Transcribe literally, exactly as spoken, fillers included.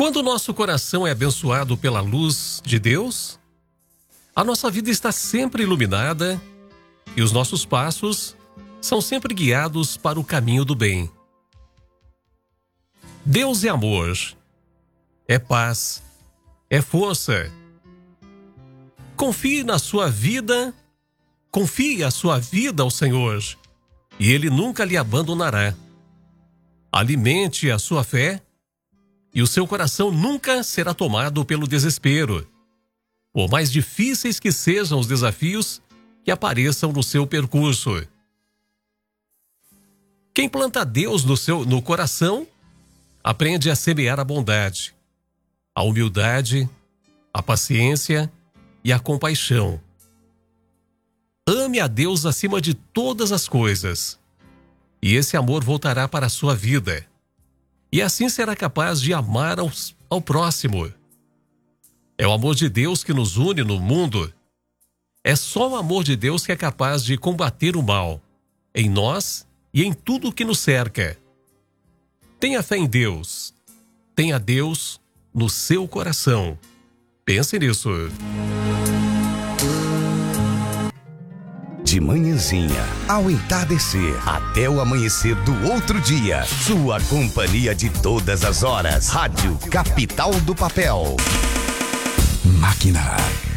Quando o nosso coração é abençoado pela luz de Deus, a nossa vida está sempre iluminada e os nossos passos são sempre guiados para o caminho do bem. Deus é amor, é paz, é força. Confie na sua vida, confie a sua vida ao Senhor e Ele nunca lhe abandonará. Alimente a sua fé e o seu coração nunca será tomado pelo desespero, por mais difíceis que sejam os desafios que apareçam no seu percurso. Quem planta Deus no seu no coração, aprende a semear a bondade, a humildade, a paciência e a compaixão. Ame a Deus acima de todas as coisas, e esse amor voltará para a sua vida. E assim será capaz de amar aos, ao próximo. É o amor de Deus que nos une no mundo. É só o amor de Deus que é capaz de combater o mal, em nós e em tudo que nos cerca. Tenha fé em Deus. Tenha Deus no seu coração. Pense nisso. De manhãzinha, ao entardecer, até o amanhecer do outro dia. Sua companhia de todas as horas. Rádio Capital do Papel. Máquina.